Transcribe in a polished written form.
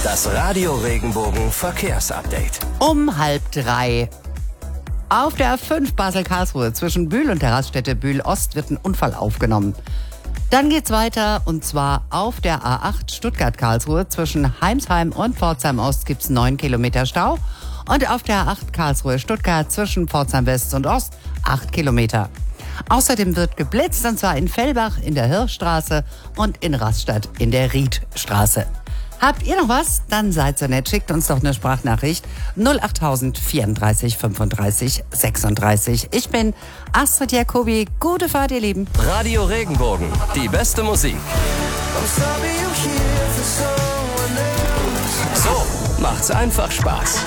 Das Radio Regenbogen Verkehrsupdate. Um 2:30. Auf der A5 Basel-Karlsruhe zwischen Bühl und der Raststätte Bühl-Ost wird ein Unfall aufgenommen. Dann geht's weiter und zwar auf der A8 Stuttgart-Karlsruhe zwischen Heimsheim und Pforzheim-Ost gibt's 9 Kilometer Stau. Und auf der A8 Karlsruhe-Stuttgart zwischen Pforzheim-West und Ost 8 Kilometer. Außerdem wird geblitzt, und zwar in Fellbach in der Hirschstraße und in Rastatt in der Riedstraße. Habt ihr noch was? Dann seid so nett, schickt uns doch eine Sprachnachricht 08000 34 35 36. Ich bin Astrid Jacobi. Gute Fahrt, ihr Lieben. Radio Regenbogen, die beste Musik. So macht's einfach Spaß.